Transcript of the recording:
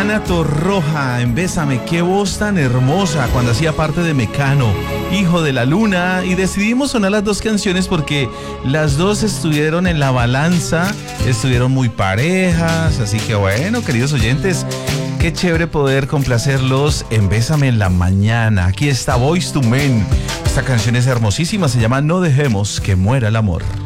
Ana Torroja en Bésame, qué voz tan hermosa cuando hacía parte de Mecano, Hijo de la Luna, y decidimos sonar las dos canciones porque las dos estuvieron en la balanza, estuvieron muy parejas, así que bueno, queridos oyentes, qué chévere poder complacerlos en Bésame en la mañana. Aquí está Boyz II Men, esta canción es hermosísima, se llama No dejemos que muera el amor.